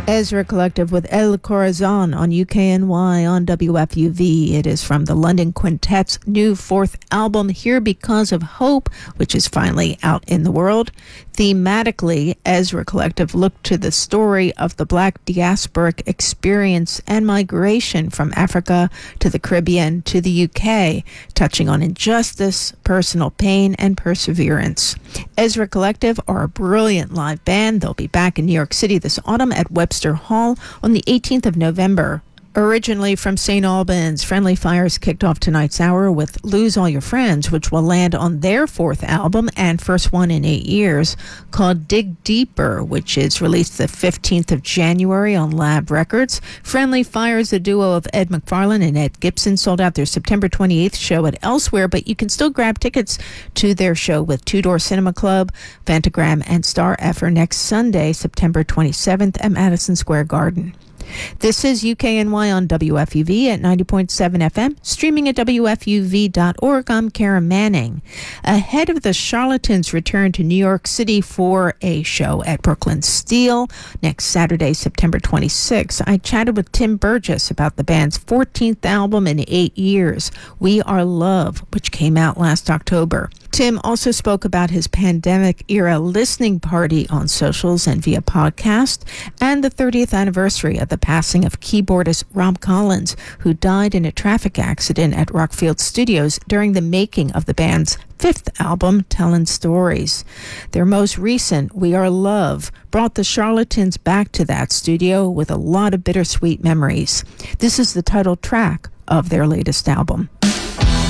Ezra Collective with El Corazon on UKNY on WFUV. It is from the London Quintet's new fourth album, Here Because of Hope, which is finally out in the world. Thematically, Ezra Collective looked to the story of the Black diasporic experience and migration from Africa to the Caribbean to the UK, touching on injustice, personal pain, and perseverance. Ezra Collective are a brilliant live band. They'll be back in New York City this autumn at Webster Hall on the 18th of November. Originally from St. Albans, Friendly Fires kicked off tonight's hour with Lose All Your Friends, which will land on their fourth album and first one in 8 years, called Dig Deeper, which is released the 15th of January on Lab Records. Friendly Fires, the duo of Ed McFarlane and Ed Gibson, sold out their September 28th show at Elsewhere, but you can still grab tickets to their show with Two Door Cinema Club, Fantagram, and Star Effer next Sunday, September 27th at Madison Square Garden. This is UKNY on WFUV at 90.7 FM, streaming at WFUV.org. I'm Kara Manning. Ahead of the Charlatans' return to New York City for a show at Brooklyn Steel next Saturday, September 26, I chatted with Tim Burgess about the band's 14th album in 8 years, We Are Love, which came out last October. Tim also spoke about his pandemic-era listening party on socials and via podcast, and the 30th anniversary of the passing of keyboardist Rob Collins, who died in a traffic accident at Rockfield Studios during the making of the band's fifth album, Tellin' Stories. Their most recent, We Are Love, brought the Charlatans back to that studio with a lot of bittersweet memories. This is the title track of their latest album.